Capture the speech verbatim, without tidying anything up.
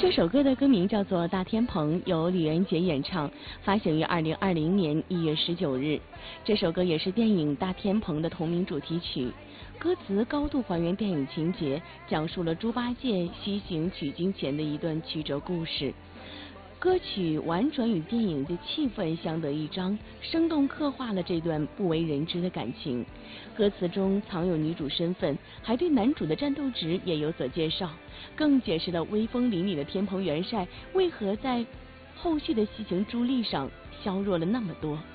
这首歌的歌名叫做《大天棚》，由李连杰演唱，发行于二零二零年一月十九日。这首歌也是电影《大天棚》的同名主题曲，歌词高度还原电影情节，讲述了猪八戒西行取经前的一段曲折故事。歌曲婉转与电影的气氛相得益彰，生动刻画了这段不为人知的感情。歌词中藏有女主身份，还对男主的战斗值也有所介绍，更解释了威风凛凛的天蓬元帅为何在后续的西行朱历上削弱了那么多。